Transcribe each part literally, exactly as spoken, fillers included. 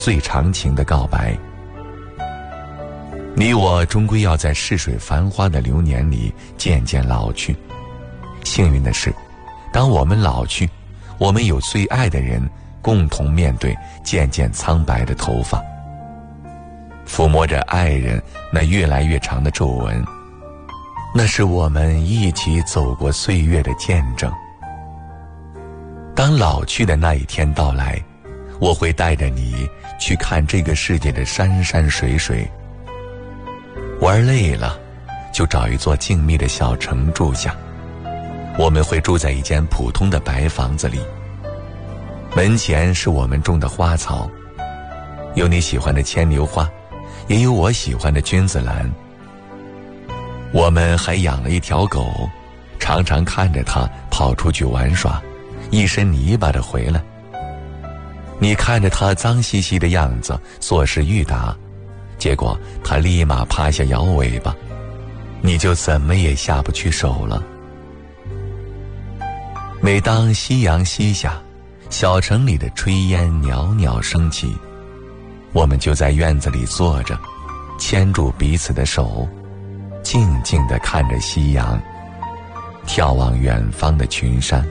最长情的告白。你我终归要在逝水繁花的流年里渐渐老去。幸运的是，当我们老去，我们有最爱的人共同面对渐渐苍白的头发，抚摸着爱人那越来越长的皱纹，那是我们一起走过岁月的见证。当老去的那一天到来，我会带着你去看这个世界的山山水水。玩累了，就找一座静谧的小城住下。我们会住在一间普通的白房子里，门前是我们种的花草，有你喜欢的牵牛花，也有我喜欢的君子兰。我们还养了一条狗，常常看着它跑出去玩耍，一身泥巴的回来。你看着它脏兮兮的样子，作势欲打，结果它立马趴下摇尾巴，你就怎么也下不去手了。每当夕阳西下，小城里的炊烟袅袅升起，我们就在院子里坐着，牵住彼此的手，静静地看着夕阳，眺望远方的群山。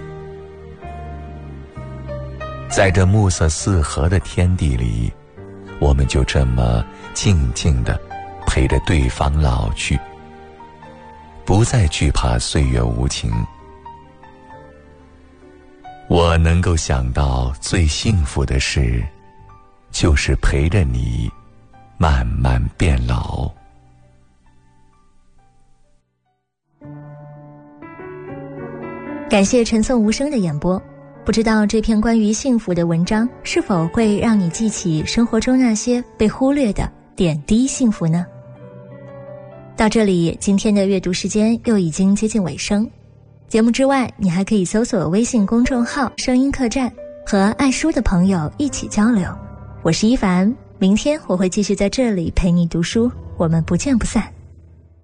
在这暮色四合的天地里，我们就这么静静地陪着对方老去，不再惧怕岁月无情。我能够想到最幸福的事，就是陪着你慢慢变老。 感谢陈颂无声的演播。不知道这篇关于幸福的文章是否会让你记起生活中那些被忽略的点滴幸福呢？到这里，今天的阅读时间又已经接近尾声。节目之外，你还可以搜索微信公众号声音客栈，和爱书的朋友一起交流。我是一凡，明天我会继续在这里陪你读书，我们不见不散。